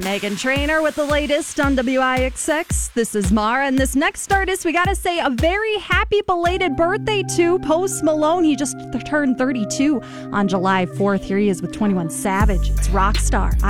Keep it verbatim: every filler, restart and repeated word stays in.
Meghan Trainor with the latest on W I X X. This is Mara, and this next artist, we got to say a very happy belated birthday to Post Malone. He just th- turned thirty-two on July fourth. Here he is with twenty-one Savage. It's Rockstar.